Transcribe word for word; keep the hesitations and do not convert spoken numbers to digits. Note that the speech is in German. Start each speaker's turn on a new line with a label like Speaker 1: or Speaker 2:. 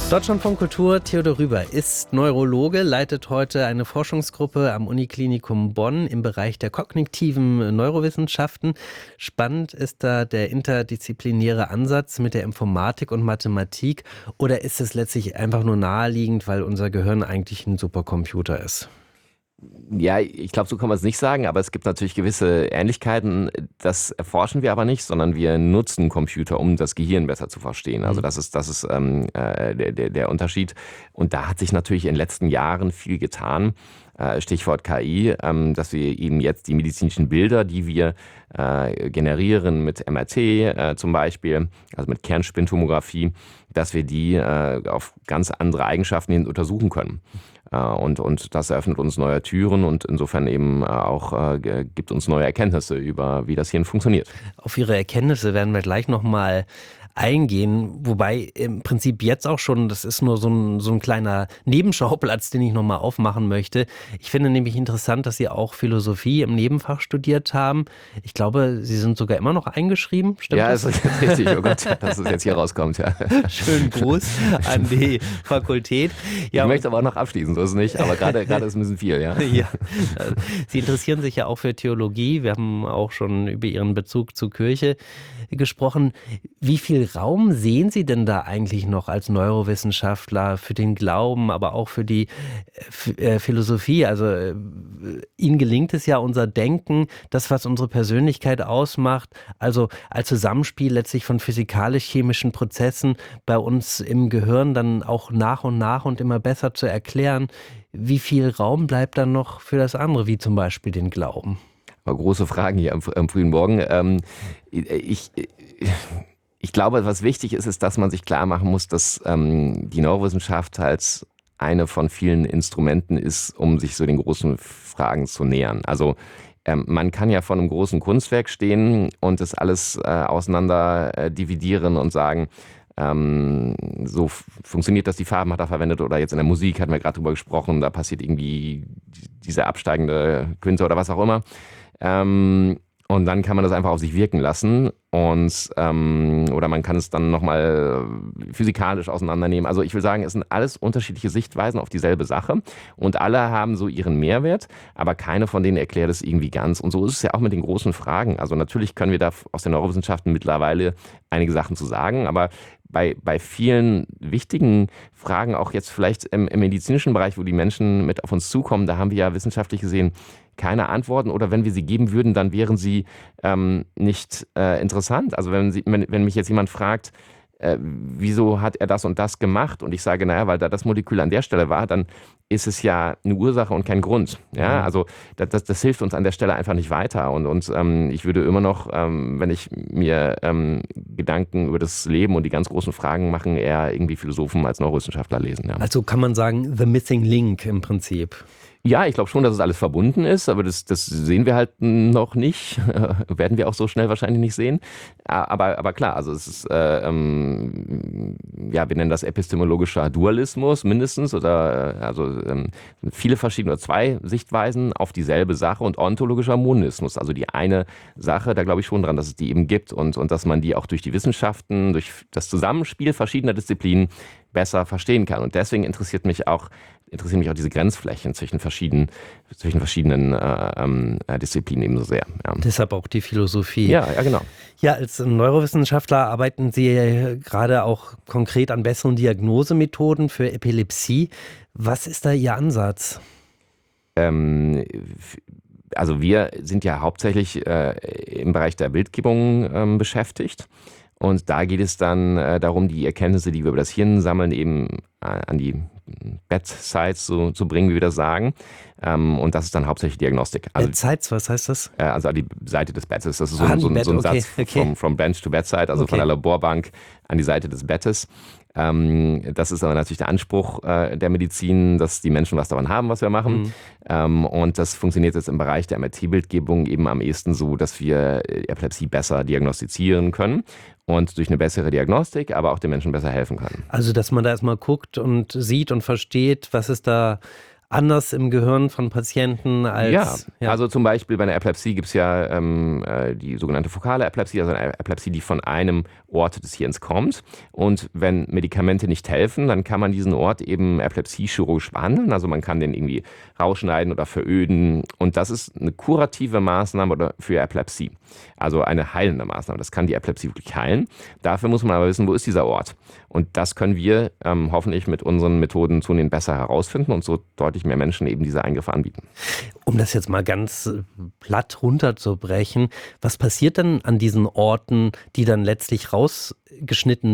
Speaker 1: Deutschlandfunk Kultur, Theodor Rüber ist Neurologe, leitet heute eine Forschungsgruppe am Uniklinikum Bonn im Bereich der kognitiven Neurowissenschaften. Spannend ist da der interdisziplinäre Ansatz mit der Informatik und Mathematik, oder ist es letztlich einfach nur naheliegend, weil unser Gehirn eigentlich ein Supercomputer ist?
Speaker 2: Ja, ich glaube, so kann man es nicht sagen, aber es gibt natürlich gewisse Ähnlichkeiten. Das erforschen wir aber nicht, sondern wir nutzen Computer, um das Gehirn besser zu verstehen. Also das ist, das ist ähm, äh, der, der, der Unterschied. Und da hat sich natürlich in den letzten Jahren viel getan. Äh, Stichwort K I, ähm, dass wir eben jetzt die medizinischen Bilder, die wir äh, generieren mit M R T äh, zum Beispiel, also mit Kernspintomographie, dass wir die äh, auf ganz andere Eigenschaften hin untersuchen können. Und, und das eröffnet uns neue Türen und insofern eben auch äh, gibt uns neue Erkenntnisse über, wie das Hirn funktioniert.
Speaker 1: Auf Ihre Erkenntnisse werden wir gleich nochmal eingehen, wobei im Prinzip jetzt auch schon, das ist nur so ein, so ein kleiner Nebenschauplatz, den ich nochmal aufmachen möchte. Ich finde nämlich interessant, dass Sie auch Philosophie im Nebenfach studiert haben. Ich glaube, Sie sind sogar immer noch eingeschrieben, stimmt
Speaker 2: ja,
Speaker 1: das?
Speaker 2: Ja, ist richtig. Oh Gott, dass es jetzt hier rauskommt. Ja.
Speaker 1: Schönen Gruß an die Fakultät. Ja,
Speaker 2: ich möchte aber auch noch abschließen, so ist es nicht, aber gerade gerade ist ein bisschen viel. Ja.
Speaker 1: Ja. Sie interessieren sich ja auch für Theologie. Wir haben auch schon über Ihren Bezug zur Kirche gesprochen. Wie viel Raum sehen Sie denn da eigentlich noch als Neurowissenschaftler für den Glauben, aber auch für die äh, Philosophie? Also äh, Ihnen gelingt es ja, unser Denken, das, was unsere Persönlichkeit ausmacht, also als Zusammenspiel letztlich von physikalisch-chemischen Prozessen bei uns im Gehirn dann auch nach und nach und immer besser zu erklären. Wie viel Raum bleibt dann noch für das andere, wie zum Beispiel den Glauben?
Speaker 2: Große Fragen hier am, am frühen Morgen. Ähm, ich, ich glaube, was wichtig ist, ist, dass man sich klar machen muss, dass ähm, die Neurowissenschaft als eine von vielen Instrumenten ist, um sich so den großen Fragen zu nähern. Also ähm, man kann ja vor einem großen Kunstwerk stehen und das alles äh, auseinander äh, dividieren und sagen, Ähm, so f- funktioniert das, die Farben hat er verwendet, oder jetzt in der Musik hatten wir gerade drüber gesprochen, da passiert irgendwie diese absteigende Quinte oder was auch immer. Ähm, und dann kann man das einfach auf sich wirken lassen und ähm, oder man kann es dann nochmal physikalisch auseinandernehmen. Also ich will sagen, es sind alles unterschiedliche Sichtweisen auf dieselbe Sache und alle haben so ihren Mehrwert, aber keine von denen erklärt es irgendwie ganz. Und so ist es ja auch mit den großen Fragen. Also natürlich können wir da aus den Neurowissenschaften mittlerweile einige Sachen zu sagen, aber bei, bei vielen wichtigen Fragen, auch jetzt vielleicht im, im medizinischen Bereich, wo die Menschen mit auf uns zukommen, da haben wir ja wissenschaftlich gesehen keine Antworten, oder wenn wir sie geben würden, dann wären sie ähm, nicht äh, interessant. Also wenn, sie, wenn, wenn mich jetzt jemand fragt, äh, wieso hat er das und das gemacht, und ich sage, naja, weil da das Molekül an der Stelle war, dann ist es ja eine Ursache und kein Grund. Ja, also das, das, das hilft uns an der Stelle einfach nicht weiter. Und, und ähm, ich würde immer noch, ähm, wenn ich mir ähm, Gedanken über das Leben und die ganz großen Fragen machen, eher irgendwie Philosophen als Neurowissenschaftler lesen. Ja.
Speaker 1: Also kann man sagen, the missing link im Prinzip.
Speaker 2: Ja, ich glaube schon, dass es alles verbunden ist, aber das, das sehen wir halt noch nicht. Werden wir auch so schnell wahrscheinlich nicht sehen. Aber, aber klar, also es ist, äh, ähm, ja, wir nennen das epistemologischer Dualismus mindestens, oder also ähm, viele verschiedene, oder zwei Sichtweisen auf dieselbe Sache, und ontologischer Monismus, also die eine Sache, da glaube ich schon dran, dass es die eben gibt, und, und dass man die auch durch die Wissenschaften, durch das Zusammenspiel verschiedener Disziplinen besser verstehen kann. Und deswegen interessiert mich auch interessieren mich auch diese Grenzflächen zwischen verschiedenen, zwischen verschiedenen äh, äh, Disziplinen ebenso sehr. Ja.
Speaker 1: Deshalb auch die Philosophie.
Speaker 2: Ja, ja, genau.
Speaker 1: Ja, als Neurowissenschaftler arbeiten Sie gerade auch konkret an besseren Diagnosemethoden für Epilepsie. Was ist da Ihr Ansatz?
Speaker 2: Ähm, also wir sind ja hauptsächlich äh, im Bereich der Bildgebung ähm, beschäftigt. Und da geht es dann äh, darum, die Erkenntnisse, die wir über das Hirn sammeln, eben äh, an die Bedsides zu, zu bringen, wie wir das sagen. Ähm, und das ist dann hauptsächlich Diagnostik.
Speaker 1: Also, Bedsides, was heißt das?
Speaker 2: Äh, also an die Seite des Bettes. Das ist so,
Speaker 1: ah,
Speaker 2: so,
Speaker 1: Bett,
Speaker 2: so ein
Speaker 1: okay,
Speaker 2: Satz
Speaker 1: okay.
Speaker 2: From, from bench to bedside, also
Speaker 1: okay.
Speaker 2: von der Laborbank an die Seite des Bettes. Ähm, das ist aber natürlich der Anspruch äh, der Medizin, dass die Menschen was davon haben, was wir machen. Mhm. Ähm, und das funktioniert jetzt im Bereich der M R T-Bildgebung eben am ehesten so, dass wir Epilepsie besser diagnostizieren können und durch eine bessere Diagnostik aber auch den Menschen besser helfen können.
Speaker 1: Also, dass man da erstmal guckt und sieht und versteht, was ist da anders im Gehirn von Patienten als...
Speaker 2: Ja,
Speaker 1: ja.
Speaker 2: also zum Beispiel bei einer Epilepsie gibt es ja ähm, äh, die sogenannte fokale Epilepsie, also eine Epilepsie, die von einem Ort des Hirns kommt. Und wenn Medikamente nicht helfen, dann kann man diesen Ort eben epilepsiechirurgisch behandeln. Also man kann den irgendwie rausschneiden oder veröden. Und das ist eine kurative Maßnahme für Epilepsie. Also eine heilende Maßnahme. Das kann die Epilepsie wirklich heilen. Dafür muss man aber wissen, wo ist dieser Ort. Und das können wir ähm, hoffentlich mit unseren Methoden zunehmend besser herausfinden und so deutlich mehr Menschen eben diese Eingriffe anbieten.
Speaker 1: Um das jetzt mal ganz platt runterzubrechen, was passiert denn an diesen Orten, die dann letztlich rausgeschnitten